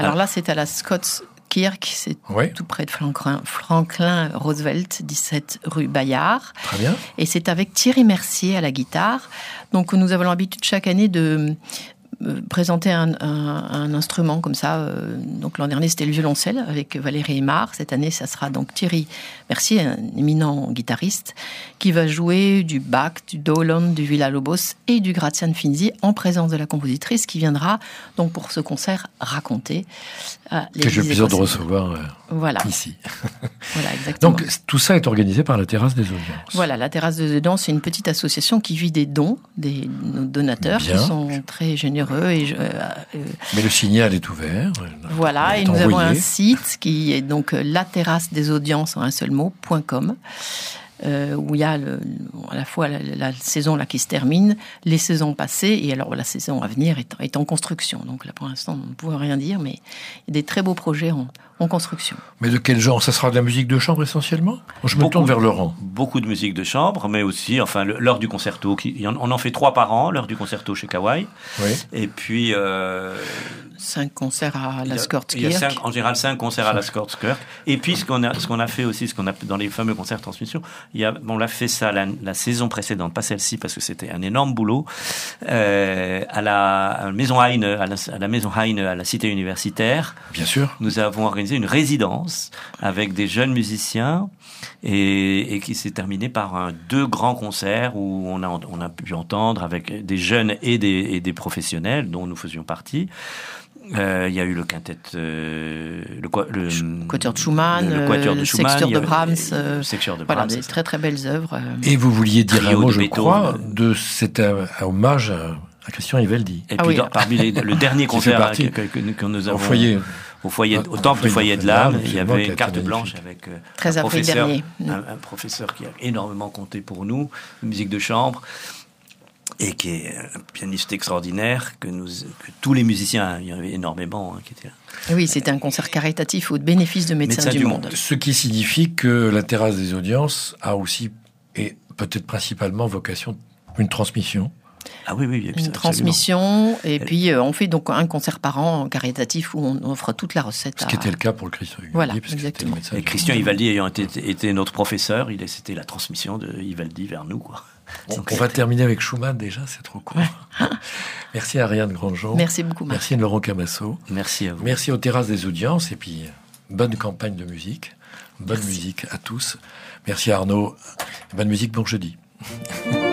Alors là, c'est à la Scottskirk, c'est tout près de Franklin Roosevelt, 17 rue Bayard. Très bien. Et c'est avec Thierry Mercier à la guitare. Donc nous avons l'habitude chaque année de présenter un instrument comme ça. Donc l'an dernier, c'était le violoncelle avec Valérie Aymar. Cette année, ça sera donc Thierry Mercier, un éminent guitariste, qui va jouer du Bach, du Dolan, du Villa-Lobos et du Grazian-Finzi en présence de la compositrice qui viendra donc pour ce concert raconter. Que j'ai le plaisir de recevoir ici. Voilà, exactement. Donc tout ça est organisé par la Terrasse des Audiences. Voilà, la Terrasse des Audiences, c'est une petite association qui vit des dons, nos donateurs qui sont très généreux. Mais le signal est ouvert. Voilà, et nous avons un site qui est donc laterrassedesaudiences en un seul mot.com. Où il y a à la fois la saison là qui se termine, les saisons passées, et alors la saison à venir est en construction. Donc là, pour l'instant, on ne peut rien dire, mais il y a des très beaux projets en construction. Mais de quel genre? Ça sera de la musique de chambre essentiellement? Je me tourne vers Laurent. Beaucoup de musique de chambre, mais aussi, l'heure du concerto. On en fait 3 par an, l'heure du concerto chez Kawai. Oui. Et puis... 5 concerts à la Scottskirk. En général, 5 concerts à la Scottskirk. Et puis, ce qu'on a fait aussi, ce qu'on a dans les fameux concerts de transmission, on l'a fait ça la saison précédente, pas celle-ci, parce que c'était un énorme boulot, à la Maison Heine, à la Maison Heine, à la Cité universitaire. Bien sûr. Nous avons organisé une résidence avec des jeunes musiciens et qui s'est terminée par 2 grands concerts où on a pu entendre avec des jeunes et des professionnels dont nous faisions partie. Il y a eu le quintet, le Quatuor de Schumann, le Sextuor de Brahms, voilà, des très très belles œuvres. Et vous vouliez dire un mot, je crois, de cet hommage à Christian Evaldi. Et puis parmi le dernier concert que nous avons au temple du foyer de l'âme, il y avait une carte blanche avec un professeur qui a énormément compté pour nous, musique de chambre. Et qui est un pianiste extraordinaire, que tous les musiciens, il y en avait énormément qui étaient là. Oui, c'était un concert caritatif au bénéfice de Médecins du Monde. Ce qui signifie que la Terrasse des Audiences a aussi, et peut-être principalement, vocation, une transmission. Ah oui, une absolument. Transmission, et puis on fait donc un concert par an caritatif où on offre toute la recette. Ce qui était le cas pour le Christian Evaldi. Voilà, exactement. Et Christian Evaldi ayant été notre professeur, c'était la transmission de Evaldi vers nous, quoi. On va terminer avec Schumann déjà, c'est trop court. Merci à Ariane Grandjean. Merci beaucoup, Marc. Merci à Laurent Camasso. Merci à vous. Merci aux Terrasses des Audiences, et puis bonne campagne de musique. Bonne musique à tous. Merci à Arnaud. Bonne musique, bon jeudi.